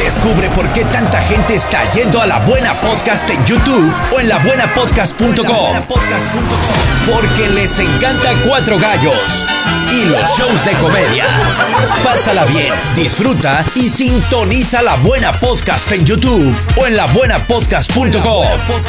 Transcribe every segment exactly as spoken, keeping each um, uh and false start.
Descubre por qué tanta gente está yendo a La Buena Podcast en YouTube o en la buena podcast punto com. Porque les encanta Cuatro Gallos y los shows de comedia. Pásala bien, disfruta y sintoniza La Buena Podcast en YouTube o en la buena podcast punto com.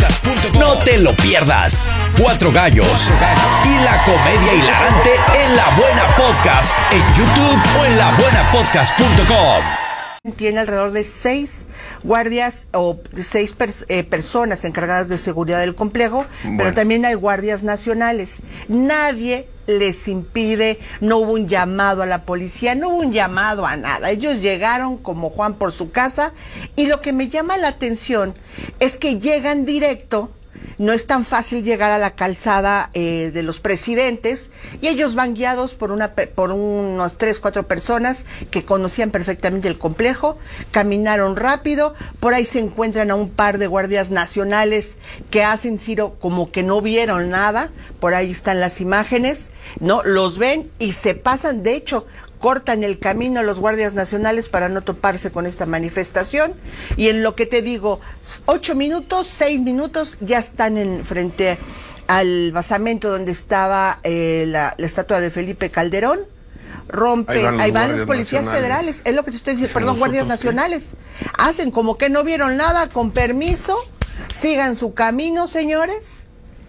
No te lo pierdas. Cuatro Gallos y la comedia hilarante en La Buena Podcast en YouTube o en la buena podcast punto com. Tiene alrededor de seis guardias o seis pers eh, personas encargadas de seguridad del complejo, bueno. Pero también hay guardias nacionales. Nadie les impide, no hubo un llamado a la policía, no hubo un llamado a nada. Ellos llegaron como Juan por su casa y lo que me llama la atención es que llegan directo. No es tan fácil llegar a la calzada eh, de los presidentes y ellos van guiados por una por unos tres, cuatro personas que conocían perfectamente el complejo, caminaron rápido, por ahí se encuentran a un par de guardias nacionales que hacen, Ciro, como que no vieron nada, por ahí están las imágenes, ¿no? Los ven y se pasan, de hecho, cortan el camino a los guardias nacionales para no toparse con esta manifestación y en lo que te digo, ocho minutos, seis minutos, ya están en frente al basamento donde estaba eh, la, la estatua de Felipe Calderón. Rompen, ahí van los, ahí van los policías federales, es lo que te estoy diciendo, perdón, guardias nacionales. ¿Qué? Hacen como que no vieron nada, con permiso, sigan su camino, señores.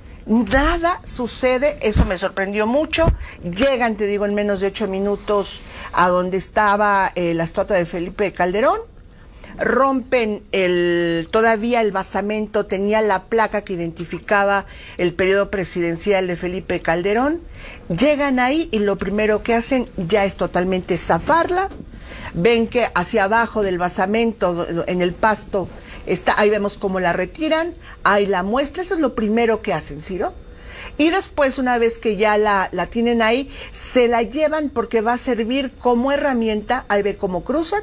Nada sucede, eso me sorprendió mucho. Llegan, te digo, en menos de ocho minutos a donde estaba eh, la estatua de Felipe Calderón. Rompen el, todavía el basamento, tenía la placa que identificaba el periodo presidencial de Felipe Calderón. Llegan ahí y lo primero que hacen ya es totalmente zafarla. Ven que hacia abajo del basamento, en el pasto, está, ahí vemos cómo la retiran, ahí la muestra, eso es lo primero que hacen, Ciro. Y después, una vez que ya la, la tienen ahí, se la llevan porque va a servir como herramienta, ahí ve cómo cruzan,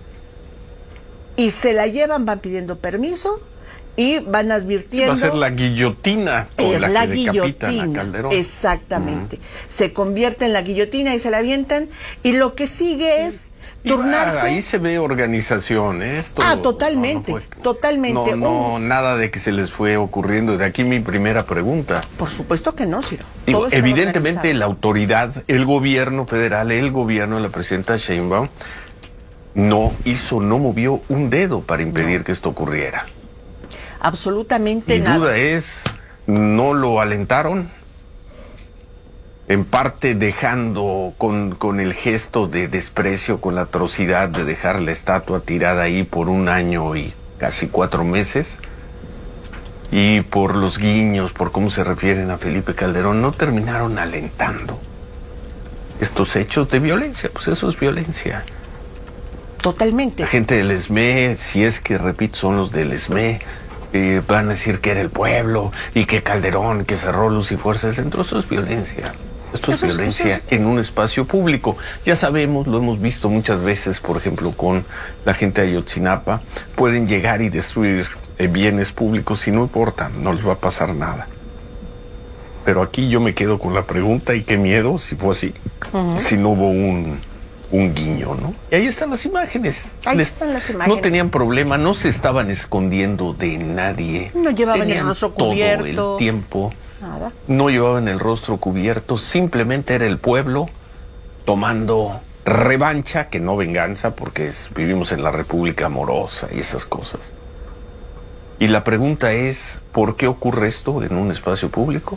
y se la llevan, van pidiendo permiso, y van advirtiendo. Va a ser la guillotina con es la, la que guillotina, a Calderón. Exactamente. Uh-huh. Se convierte en la guillotina y se la avientan, y lo que sigue es turnarse. Ah, ahí se ve organización, ¿eh? Esto ah, totalmente, no, no fue, totalmente. No, no, nada de que se les fue ocurriendo. De aquí mi primera pregunta. Por supuesto que no, Ciro. Digo, evidentemente la autoridad, el gobierno federal, el gobierno de la presidenta Sheinbaum, no hizo, no movió un dedo para impedir no. que esto ocurriera. Absolutamente nada. Mi duda es, ¿no lo alentaron? En parte dejando con, con el gesto de desprecio, con la atrocidad de dejar la estatua tirada ahí por un año y casi cuatro meses. Y por los guiños, por cómo se refieren a Felipe Calderón, no terminaron alentando estos hechos de violencia. Pues eso es violencia. Totalmente. La gente del ESME, si es que, repito, son los del ESME, eh, van a decir que era el pueblo y que Calderón, que cerró Luz y Fuerza del Centro. Eso es violencia. Esto es eso violencia es, es, en un espacio público. Ya sabemos, lo hemos visto muchas veces, por ejemplo, con la gente de Ayotzinapa. Pueden llegar y destruir eh, bienes públicos y no importa, no les va a pasar nada. Pero aquí yo me quedo con la pregunta, y qué miedo si fue así, uh-huh. si no hubo un, un guiño, ¿no? Y ahí están las imágenes. Ahí les, están las imágenes. No tenían problema, no se estaban escondiendo de nadie. No llevaban el rostro cubierto. Todo el tiempo. Nada. No llevaban el rostro cubierto, simplemente era el pueblo tomando revancha, que no venganza, porque es, vivimos en la República Amorosa y esas cosas. Y la pregunta es, ¿por qué ocurre esto en un espacio público?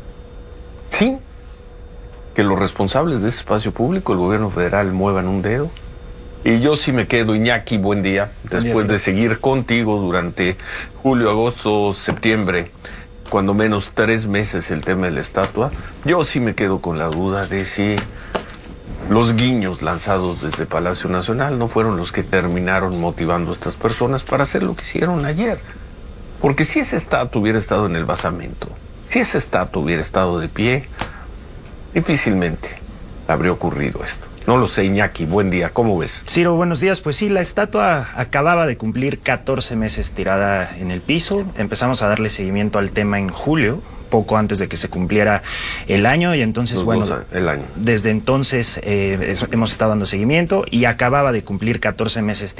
Sin que los responsables de ese espacio público, el gobierno federal, muevan un dedo. Y yo sí me quedo, Iñaki, buen día, después de seguir contigo durante julio, agosto, septiembre, cuando menos tres meses el tema de la estatua, yo sí me quedo con la duda de si los guiños lanzados desde Palacio Nacional no fueron los que terminaron motivando a estas personas para hacer lo que hicieron ayer. Porque si esa estatua hubiera estado en el basamento, si esa estatua hubiera estado de pie, difícilmente habría ocurrido esto. No lo sé, Iñaki, buen día, ¿cómo ves? Ciro, buenos días. Pues sí, la estatua acababa de cumplir catorce meses tirada en el piso. Empezamos a darle seguimiento al tema en julio, poco antes de que se cumpliera el año, y entonces, Los bueno, dos, el año. desde entonces eh, hemos estado dando seguimiento y acababa de cumplir catorce meses